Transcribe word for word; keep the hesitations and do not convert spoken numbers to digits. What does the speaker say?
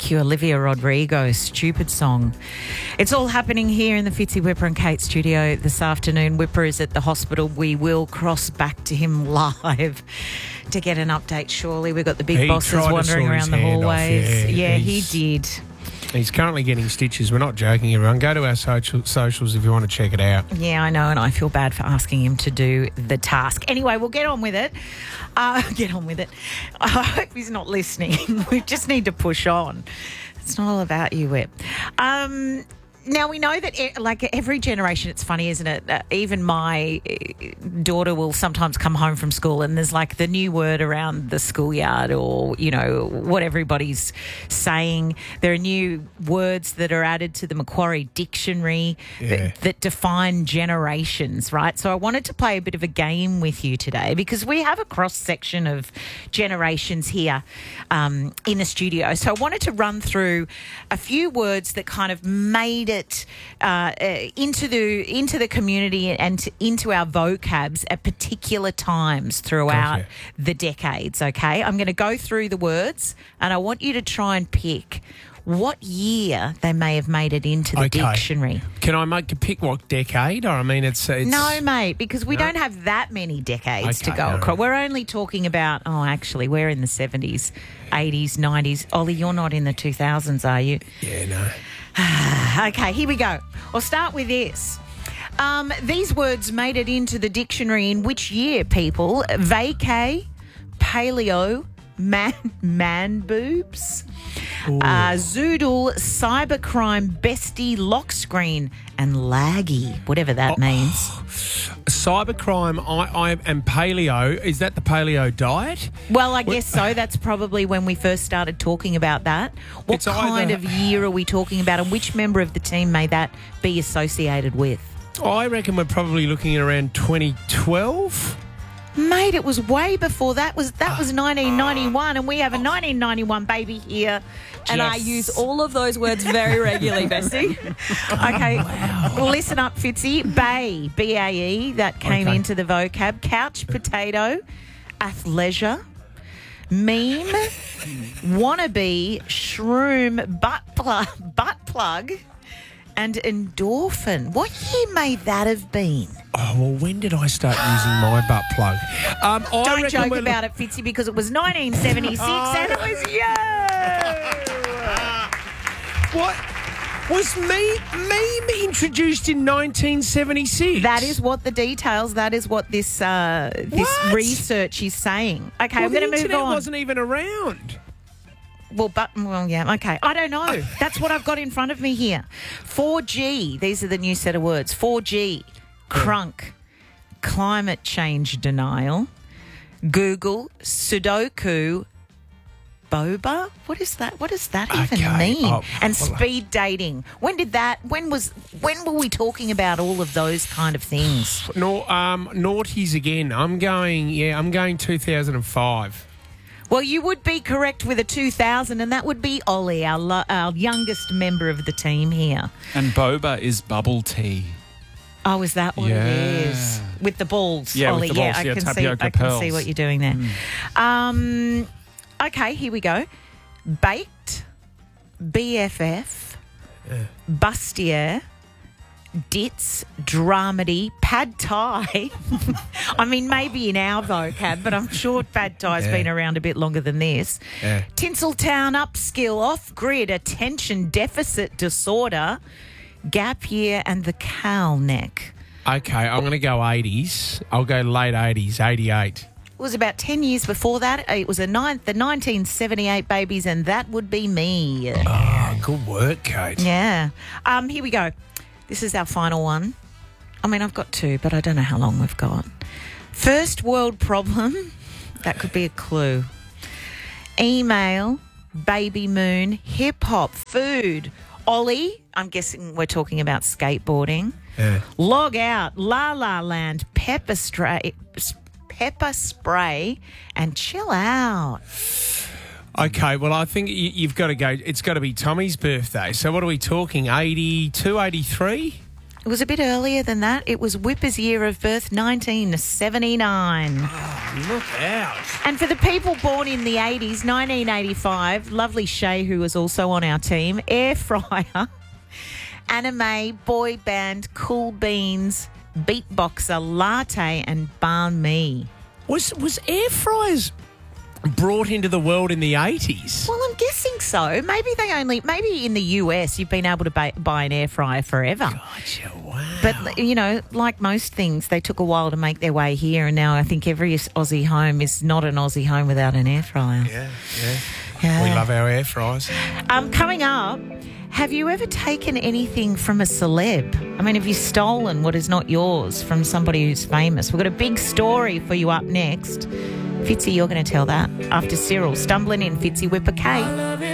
Thank you, Olivia Rodrigo. Stupid song. It's all happening here in the Fitzy, Whipper and Kate studio this afternoon. Whipper is at the hospital. We will cross back to him live to get an update, surely. We've got the big he bosses wandering around the hallways. Off, yeah, yeah he did. He's currently getting stitches. We're not joking, everyone. Go to our social, socials if you want to check it out. Yeah, I know, and I feel bad for asking him to do the task. Anyway, we'll get on with it. Uh, get on with it. I hope he's not listening. We just need to push on. It's not all about you, Whip. Um... Now, we know that, like, every generation, it's funny, isn't it? Uh, even my daughter will sometimes come home from school and there's, like, the new word around the schoolyard or, you know, what everybody's saying. There are new words that are added to the Macquarie Dictionary Yeah. that, that define generations, right? So I wanted to play a bit of a game with you today because we have a cross-section of generations here um, in the studio. So I wanted to run through a few words that kind of made it it uh, uh, into the into the community and to, into our vocabs at particular times throughout Gotcha. the decades, okay? I'm going to go through the words and I want you to try and pick what year they may have made it into the Okay. dictionary. Can I make a pick what decade? Or, I mean, it's... it's No, mate, because we No? don't have that many decades to Okay, go all across. right. We're only talking about, oh, actually, we're in the seventies, eighties, nineties. Ollie, you're not in the two thousands, are you? Yeah, no. Okay, here we go. I'll start with this. Um, these words made it into the dictionary in which year, people? Vacay, paleo, man, man boobs, uh, zoodle, cybercrime, bestie, lock screen, and laggy, whatever that Oh. means. Cybercrime I, I, and paleo, is that the paleo diet? Well, I guess so. That's probably when we first started talking about that. What It's kind either- of year are we talking about, and which member of the team may that be associated with? I reckon we're probably looking at around twenty twelve. Mate, it was way before that. Was that was nineteen ninety-one, and we have a nineteen ninety-one baby here. And I Yes. use all of those words very regularly, Bessie. Okay, well, listen up, Fitzy. Bay, B A E, that came Okay. into the vocab. Couch potato, athleisure, meme, wannabe, shroom, butt plug, butt plug, and endorphin. What year may that have been? Oh, well, when did I start using my butt plug? Um, I Don't reckon joke we're about it, Fitzy, because it was nineteen seventy-six and it was you. What? Was me meme introduced in nineteen seventy-six? That is what the details, that is what this uh, this What? research is saying. Okay, Well, I'm going to the move internet on. wasn't even around. Well, but, well, yeah, okay. I don't know. That's what I've got in front of me here. four G, these are the new set of words. four G, crunk, climate change denial, Google, Sudoku, boba? What is that? What does that even Okay. mean? Oh, and well, speed dating. When did that, when was, when were we talking about all of those kind of things? No, um, naughties again. I'm going, yeah, I'm going two thousand five. Well, you would be correct with a two thousand, and that would be Ollie, our, lo- our youngest member of the team here. And boba is bubble tea. Oh, is that what Yeah. it is? With the balls, Yeah, with Ollie. the yeah, balls, I yeah, can see. tapioca I can see pearls. what you're doing there. Um, okay, here we go. Baked, B F F, bustier, dits, dramedy, pad thai. I mean, maybe in our vocab, but I'm sure pad thai's Yeah. been around a bit longer than this. Yeah. Tinseltown, upskill, off-grid, attention deficit disorder, gap year, and the cow neck. Okay, I'm going to go eighties. I'll go late eighties, eighty-eight. It was about ten years before that. It was a nine, the nineteen seventy-eight babies, and that would be me. Oh, good work, Kate. Yeah. Um, here we go. This is our final one. I mean, I've got two, but I don't know how long we've got. First world problem. That could be a clue. Email, baby moon, hip hop, food. Ollie, I'm guessing we're talking about skateboarding. Yeah. Log out, La La Land, pepper spray, pepper spray, and chill out. Okay, well, I think you, you've got to go. It's got to be Tommy's birthday. So what are we talking, eighty-two, eighty-three? It was a bit earlier than that. It was Whipper's year of birth, nineteen seventy-nine. Oh, look out. And for the people born in the eighties, nineteen eighty-five, lovely Shay, who was also on our team, air fryer, anime, boy band, Cool Beans, beatboxer, latte, and banh mi. Was, was air fryers brought into the world in the eighties? Well, I'm guessing so. Maybe they only, maybe in the U S you've been able to buy, buy an air fryer forever. Gotcha, wow. But, you know, like most things, they took a while to make their way here, and now I think every Aussie home is not an Aussie home without an air fryer. Yeah, yeah. Yeah. We love our air fryers. Um, coming up, have you ever taken anything from a celeb? I mean, have you stolen what is not yours from somebody who's famous? We've got a big story for you up next. Fitzy, you're going to tell that after Cyril. Stumbling in, Fitzy Whipper K.